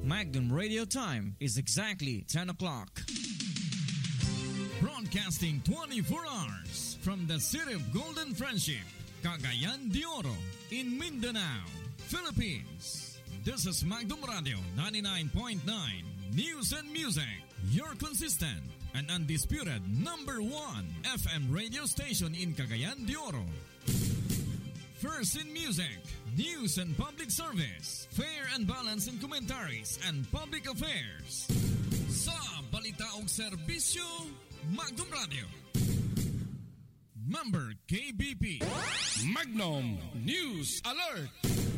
Magnum Radio time is exactly 10 o'clock. Broadcasting 24 hours from the city of Golden Friendship, Cagayan de Oro, in Mindanao, Philippines. This is Magnum Radio 99.9 News and Music, your consistent and undisputed number 1 FM radio station in Cagayan de Oro. First in music, news and public service, fair and balanced in commentaries and public affairs. Sa balita og serbisyo, Magnum Radio. Member KBP. Magnum News Alert.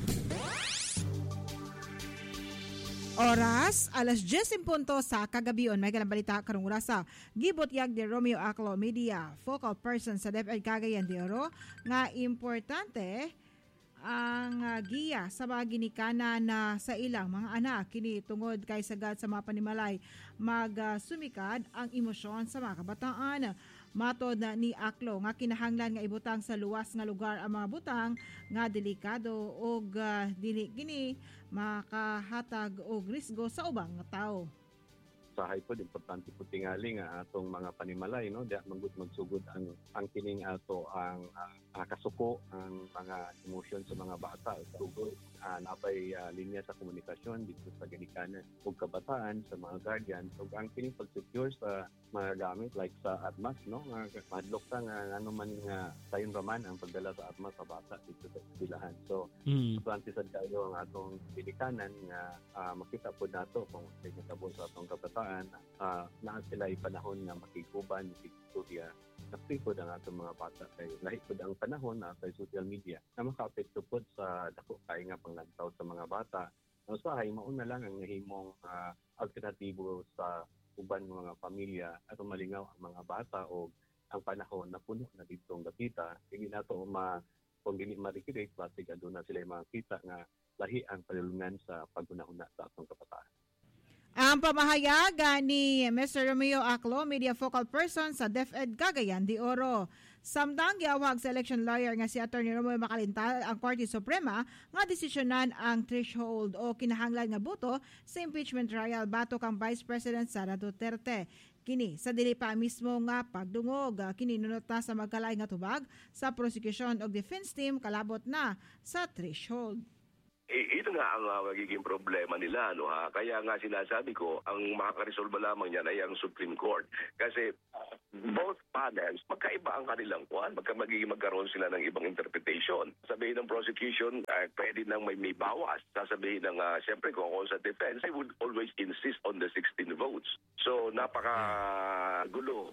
Oras, alas 10 punto sa kagabion. May galang balita karong orasa. Gibot yag de Romeo Aclo Media, focal person sa DepEd Cagayan de Oro, nga importante ang giya sa mga ginikanan na sa ilang mga anak. Kini tungod kay sagad sa mga panimalay magsumikad ang emosyon sa mga kabataan. Matod na ni Aclo nga kinahanglan nga ibutang sa luwas nga lugar ang mga butang nga delikado og dili kini makahatag og risgo sa ubang nga tawo. Usahay po, importante po tingali nga atong mga panimalay, no? Diya magsugod ang kining ato ang kasuko, ang mga emotion sa mga bata. Sugod, napay linya sa komunikasyon dito sa ginikanan o kabataan sa mga guardian. So, ang kining pag-secure sa mga gamit like sa ATMAS, no? Madlok ka nga ano man nga sayon raman ang pagdala sa ATMAS sa bata dito sa eskwelahan. So, importante sad kayo ang atong ginikanan nga makita po nato kung nagkatabo sa atong kabataan na sila ipanahon nga makikuban, makikistorya, nakipod ang atong mga bata kay lahipod ang panahon na sa social media na maka-apekto po sa dako kay nga panglantaw sa mga bata. Usahay mauna lang ang nahimong alternatibo sa uban ng mga pamilya at malingaw ang mga bata o ang panahon na puno na ditong gapita. Hindi na ito kung hindi ma-recreate, basig doon na sila makita nga lahi ang palulungan sa paggunahuna sa atong kabataan. Ang pamahayag ni Mr. Romeo Aclo, media focal person sa DepEd Cagayan de Oro. Samtang giawag sa election lawyer nga si Atty. Romeo Macalintal ang Korte Suprema nga desisyonan ang threshold o kinahanglan nga boto sa impeachment trial batok ang Vice President Sara Duterte. Kini sa dili pa mismo nga pagdungog, kininunot na sa magkalay nga tubag sa prosecution o defense team kalabot na sa threshold. Ito nga ang magiging problema nila, no, ha? Kaya nga sinasabi ko, ang makakaresolba lamang yan ay ang Supreme Court. Kasi both panels, magkaiba ang kanilang kuhan. Magkaroon sila ng ibang interpretation. Sabihin ng prosecution, pwede nang may bawas. Sasabihin ng, siyempre kung ako sa defense, I would always insist on the 16 votes. So, napaka-gulo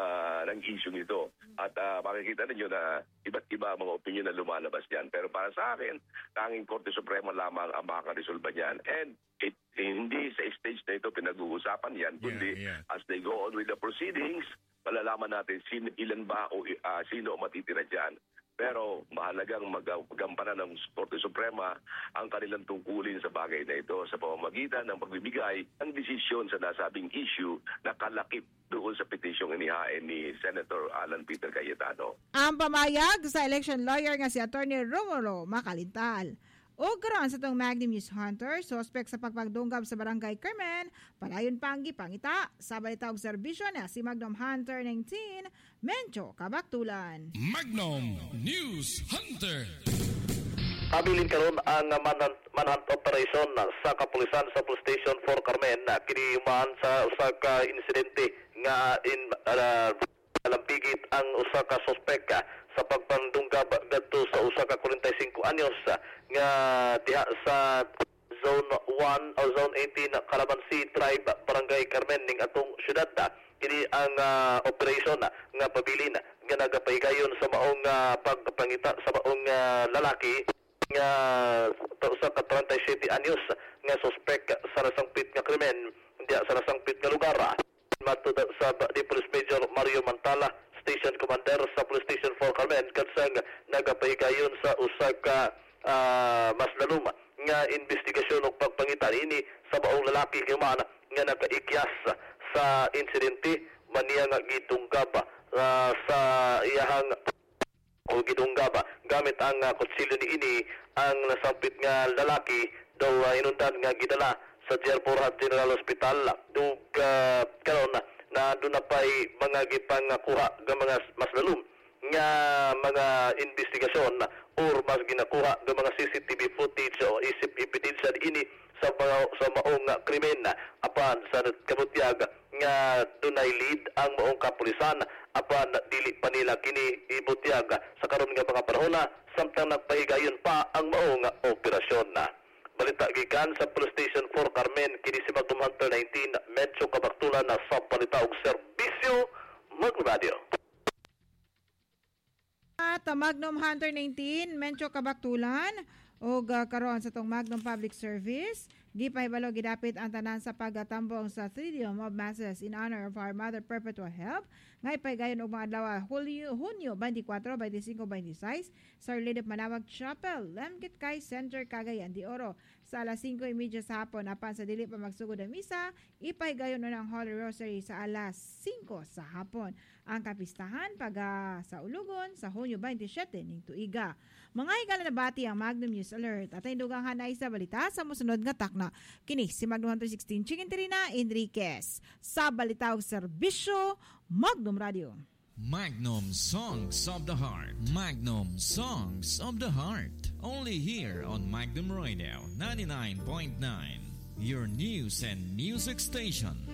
ng issue nito. At makikita ninyo na iba't iba mga opinion na lumalabas yan. Pero para sa akin, tanging Korte Suprema lamang ang makakaresolba niyan. And hindi sa stage na ito pinag-uusapan yan, kundi as they go on with the proceedings, malalaman natin ilan ba o sino matitira dyan. Pero mahalagang magampanan ng Korte Suprema ang kanilang tungkulin sa bagay na ito sa pamamagitan ng pagbibigay ng desisyon sa nasabing issue na kalakip doon sa petisyong inihain ni Senator Alan Peter Cayetano. Ang pamayag sa election lawyer nga si Atty. Romeo Macalintal. O karon sa itong Magnum News Hunter, suspect sa pagpagdunggab sa Barangay Carmen, palayon panggi pangita, sa balita og serbisyo na si Magnum Hunter 19, Mencho Kabaktulan. Magnum News Hunter. Abilin karon ang manhunt operation sa kapulisan sa Police Station 4 Carmen kini human sa usa ka insidente nga alampigit ang usa ka suspect sa pagpandunggab gadto sa usa ka 45 anyos nga diha sa Zone 1 o Zone 18 Calamansi Tribe, Barangay Carmen ning atong syudad. Kini ang operation nga pabilin nga nagapahigayon sa maong pagpangita sa maong lalaki nga usa ka 37 anyos nga suspect sa nasangpit nga krimen diha sa nasangpit nga lugar. Matud sa Police Major Mario Mantala, Station Commander sa Police Station 4 Carmen, kansang nagapahigayon sa usa ka mas laluma nga investigasyon o pagpangitan ini sa baong lalaki nga nakaikyas sa insidente maniya nga gidunggab sa iyahang o gidunggab gamit ang kutsilyo ni ini ang nasampit nga lalaki daw inundan nga gidala sa General Porhat General Hospital dug karon na doon na pa'y mga gipangakuha ng mga mas lalum nga mga investigasyon or mas ginakuha ng mga CCTV footage o isip ebidensya ini sa maong krimen apan sa kabutyag nga dunay lead ang maong kapulisan apan dili pa nila kini ibutyag sa karon nga mga panahon samtang nagpahigayon pa ang maong operasyon Balita gikan sa Police Station 4 Carmen kini si Magnum Hunter 19 Metro Kabaktulan na sa balita og serbisyo Magnum Radio. At Magnum Hunter 19 Metro Kabaktulan og karon sa tong Magnum Public Service gipahibalo gidapit ang tanan sa pagtambong sa Triduum of Masses in honor of our Mother Perpetual Help nga ipaygayon og mga adlaw Hunyo 24, 25, 26 sa Our Lady of Manawag Chapel, Lemkit Kai Center, Cagayan de Oro sa alas 5:30 sa hapon. Apan sa dili pa magsugod ang misa, ipaygayon na ng Holy Rosary sa alas 5 sa hapon. Ang kapistahan sa Ulugon sa Hunyo 27 ning tuiga. Mga higala na bati ang Magnum News Alert at ay dugang hanay sa balita sa musunod nga takna. Kini si Magnum 116 Chikinterina Enriquez sa balita og serbisyo Magnum Radio. Magnum Songs of the Heart. Magnum Songs of the Heart. Only here on Magnum Radio 99.9. Your news and music station.